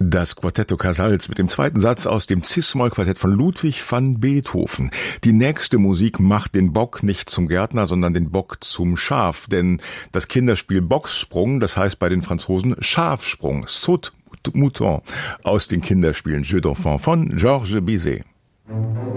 Das Quartetto Casals mit dem zweiten Satz aus dem Cis-Moll-Quartett von Ludwig van Beethoven. Die nächste Musik macht den Bock nicht zum Gärtner, sondern den Bock zum Schaf. Denn das Kinderspiel Boxsprung, das heißt bei den Franzosen Schafsprung, Saut Mouton, aus den Kinderspielen Jeux d'Enfants von Georges Bizet.